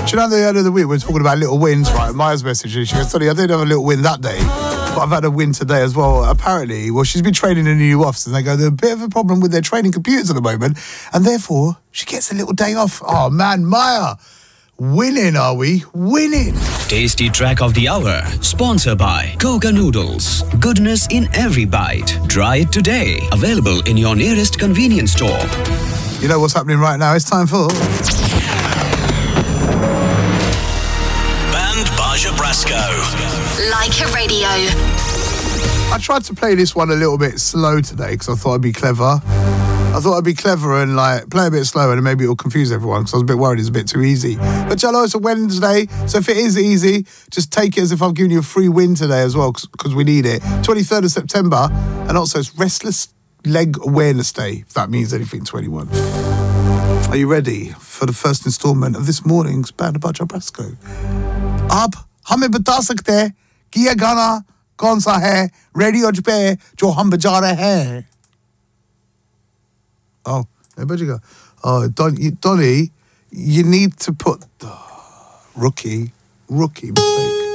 you know, the end of the week, we're talking about little wins, right? Maya's message, she goes, sorry, I did have a little win that day, but I've had a win today as well. Apparently, she's been training in a new office, and they go, there's a bit of a problem with their training computers at the moment, and therefore, she gets a little day off. Oh, man, Maya, winning, are we? Winning. Tasty Track of the Hour, sponsored by Coca Noodles. Goodness in every bite. Try it today. Available in your nearest convenience store. You know what's happening right now? It's time for... Band Baja Brasco. Like a Radio. I tried to play this one a little bit slow today because I thought I'd be clever. I thought I'd be clever and play a bit slower, and maybe it'll confuse everyone because I was a bit worried it's a bit too easy. But Jello, it's a Wednesday, so if it is easy, just take it as if I've given you a free win today as well, because we need it. 23rd of September, and also it's Restless Leg Awareness Day, if that means anything to anyone. Are you ready for the first instalment of this morning's Band Baja Brasco? Ab hame bata sakte hain ki ye gana kaun sa hai radio pe jo hum baja rahe hain. Oh, where'd you go? Oh, Donny, you need to put... rookie mistake.